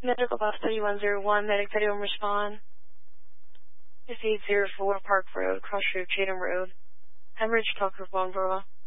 Medical Bus 3101, medic 31 respond. It's 804 Park Road, Cross Road, Chatham Road. Hemorrhage, Tucker, Bonborough.